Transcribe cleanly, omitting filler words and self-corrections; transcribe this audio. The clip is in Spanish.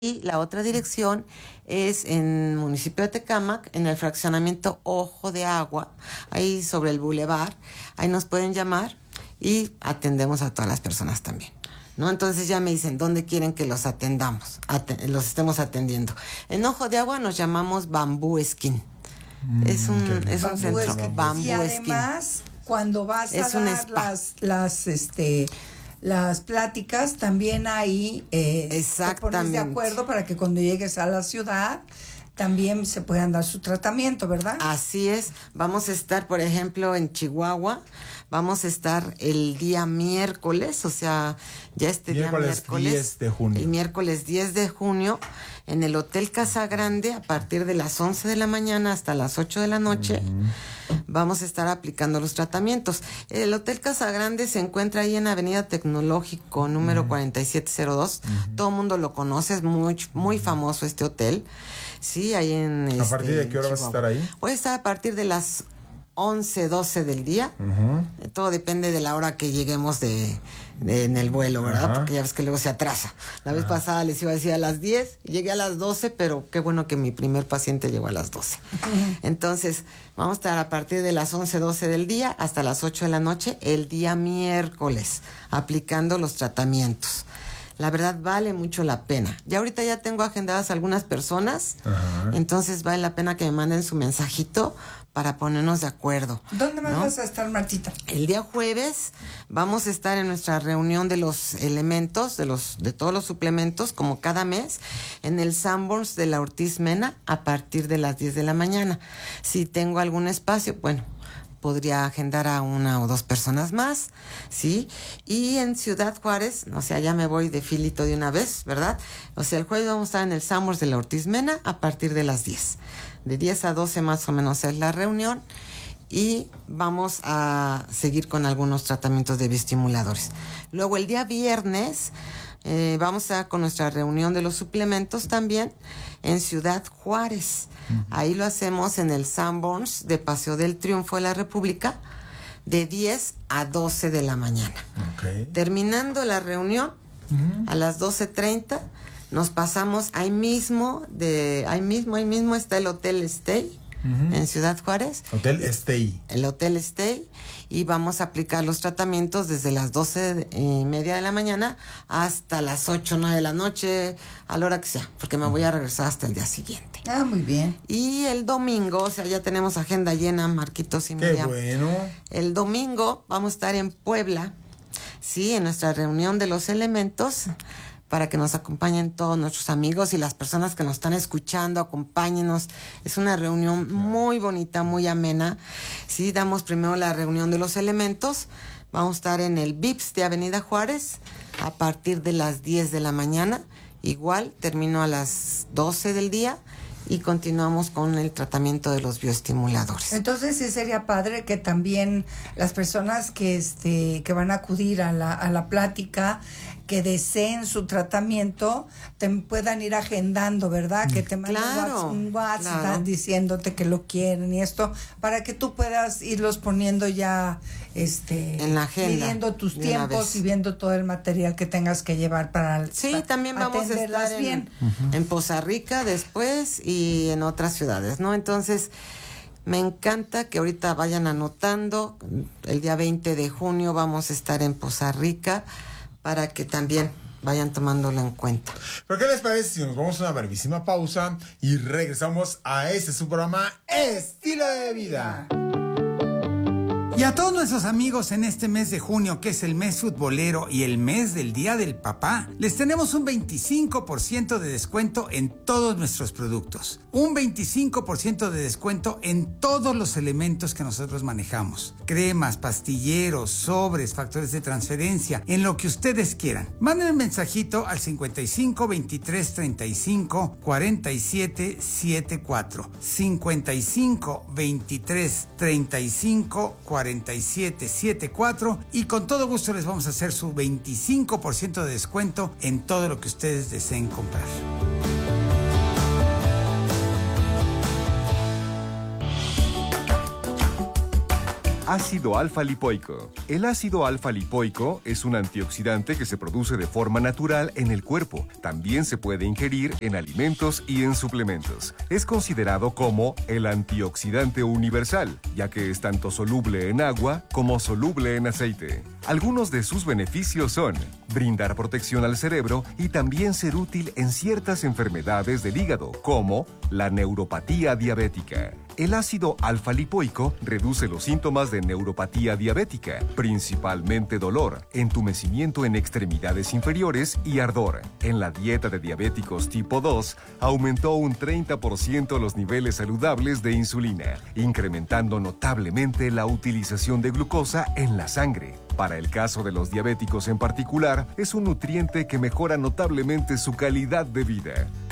Y la otra dirección es en el municipio de Tecámac, en el fraccionamiento Ojo de Agua, ahí sobre el bulevar. Ahí nos pueden llamar y atendemos a todas las personas también, ¿no? Entonces ya me dicen dónde quieren que los atendamos, los estemos atendiendo. En Ojo de Agua nos llamamos Bambú Skin. Es un centro, Bambú Skin. Y además, cuando vas a dar las pláticas, también ahí te pones de acuerdo para que cuando llegues a la ciudad también se puedan dar su tratamiento, ¿verdad? Así es. Vamos a estar, por ejemplo, en Chihuahua. Vamos a estar el día miércoles, o sea, ya día miércoles 10 de junio. El miércoles 10 de junio, en el Hotel Casa Grande, a partir de las 11 de la mañana hasta las 8 de la noche, vamos a estar aplicando los tratamientos. El Hotel Casa Grande se encuentra ahí en Avenida Tecnológico, número 4702. Todo el mundo lo conoce, es muy famoso este hotel. Sí, ahí en... ¿A partir de qué hora vas a estar ahí? Voy a estar a partir de las 11, 12 del día. Todo depende de la hora que lleguemos en el vuelo, ¿verdad? Porque ya ves que luego se atrasa. La vez pasada les iba a decir a las 10, llegué a las 12, pero qué bueno que mi primer paciente llegó a las 12. Entonces, vamos a estar a partir de las 11, 12 del día hasta las 8 de la noche, el día miércoles, aplicando los tratamientos. La verdad vale mucho la pena. Ya ahorita ya tengo agendadas algunas personas, entonces vale la pena que me manden su mensajito para ponernos de acuerdo. ¿Dónde más vas a estar, Martita? El día jueves vamos a estar en nuestra reunión de los elementos, de todos los suplementos, como cada mes, en el Sanborns de la Ortiz Mena, a partir de las 10 de la mañana. Si tengo algún espacio, bueno, podría agendar a una o dos personas más, ¿sí? Y en Ciudad Juárez, o sea, ya me voy de filito de una vez, ¿verdad? O sea, el jueves vamos a estar en el Sanborns de la Ortiz Mena a partir de las 10. De 10 a 12 más o menos es la reunión y vamos a seguir con algunos tratamientos de bioestimuladores. Luego el día viernes vamos a con nuestra reunión de los suplementos también en Ciudad Juárez. Ahí lo hacemos en el Sanborns de Paseo del Triunfo de la República de 10 a 12 de la mañana. Terminando la reunión a las 12:30 nos pasamos ahí mismo está el Hotel Stay en Ciudad Juárez. Hotel Stay. El Hotel Stay, y vamos a aplicar los tratamientos desde las 12:30 de la mañana hasta las 8 o 9 de la noche, a la hora que sea, porque me voy a regresar hasta el día siguiente. Ah, muy bien. Y el domingo, o sea, ya tenemos agenda llena, Marquitos y Miriam. Qué bueno. El domingo vamos a estar en Puebla, sí, en nuestra reunión de los elementos, para que nos acompañen todos nuestros amigos y las personas que nos están escuchando, acompáñenos. Es una reunión muy bonita, muy amena. Sí, damos primero la reunión de los elementos. Vamos a estar en el VIPS de Avenida Juárez a partir de las 10 de la mañana. Igual, termino a las 12 del día y continuamos con el tratamiento de los bioestimuladores. Entonces sí sería padre que también las personas que van a acudir a la plática, que deseen su tratamiento, te puedan ir agendando, ¿verdad? Que te manden un WhatsApp diciéndote que lo quieren y esto, para que tú puedas irlos poniendo ya en la agenda, midiendo tus tiempos y viendo todo el material que tengas que llevar para también vamos a estar en Poza Rica después y en otras ciudades, ¿no? Entonces, me encanta que ahorita vayan anotando. El día 20 de junio vamos a estar en Poza Rica, para que también vayan tomándolo en cuenta. ¿Pero qué les parece si nos vamos a una brevísima pausa y regresamos a su programa Estilo de Vida? Y a todos nuestros amigos en este mes de junio, que es el mes futbolero y el mes del Día del Papá, les tenemos un 25% de descuento en todos nuestros productos. Un 25% de descuento en todos los elementos que nosotros manejamos. Cremas, pastilleros, sobres, factores de transferencia, en lo que ustedes quieran. Manden un mensajito al 55 23 35 47 74. 55 23 35 4774 y con todo gusto les vamos a hacer su 25% de descuento en todo lo que ustedes deseen comprar. Ácido alfa-lipoico. El ácido alfa-lipoico es un antioxidante que se produce de forma natural en el cuerpo. También se puede ingerir en alimentos y en suplementos. Es considerado como el antioxidante universal, ya que es tanto soluble en agua como soluble en aceite. Algunos de sus beneficios son brindar protección al cerebro y también ser útil en ciertas enfermedades del hígado, como la neuropatía diabética. El ácido alfa-lipoico reduce los síntomas de neuropatía diabética, principalmente dolor, entumecimiento en extremidades inferiores y ardor. En la dieta de diabéticos tipo 2, aumentó un 30% los niveles saludables de insulina, incrementando notablemente la utilización de glucosa en la sangre. Para el caso de los diabéticos en particular, es un nutriente que mejora notablemente su calidad de vida.